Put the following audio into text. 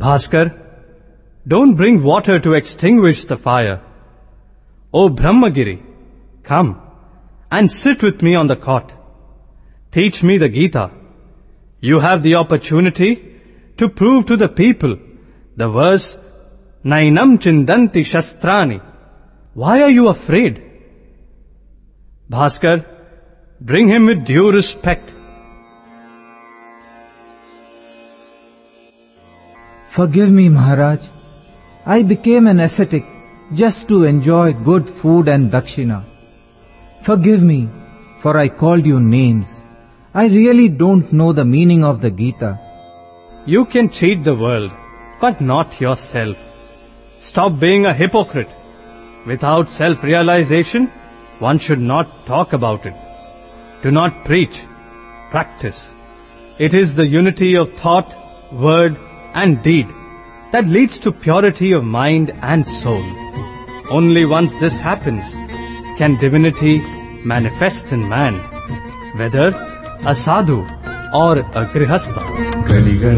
Bhaskar, don't bring water to extinguish the fire. O Brahmagiri, come and sit with me on the cot. Teach me the Gita. You have the opportunity to prove to the people the verse, Nainam Chindanti Shastrani. Why are you afraid? Bhaskar, bring him with due respect. Forgive me, Maharaj. I became an ascetic just to enjoy good food and dakshina. Forgive me, for I called you names. I really don't know the meaning of the Gita. You can cheat the world, but not yourself. Stop being a hypocrite. Without self-realization, one should not talk about it. Do not preach, practice. It is the unity of thought, word and deed that leads to purity of mind and soul. Only once this happens can divinity manifest in man, whether a sadhu or a grihastha.